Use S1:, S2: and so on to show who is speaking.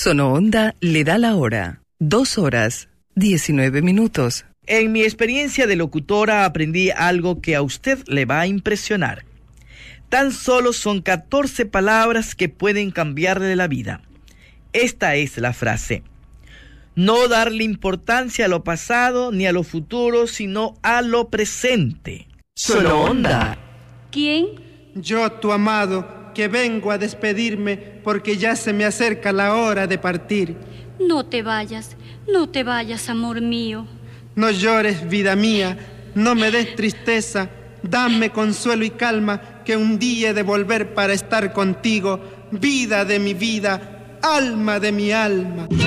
S1: Sonoonda le da la hora. 2:19.
S2: En mi experiencia de locutora aprendí algo que a usted le va a impresionar. Tan solo son 14 palabras que pueden cambiarle la vida. Esta es la frase: no darle importancia a lo pasado ni a lo futuro, sino a lo presente. Sonoonda.
S3: ¿Quién?
S4: Yo, tu amado, que vengo a despedirme porque ya se me acerca la hora de partir.
S3: No te vayas, amor mío.
S4: No llores, vida mía, no me des tristeza, dame consuelo y calma, que un día he de volver para estar contigo, vida de mi vida, alma de mi alma.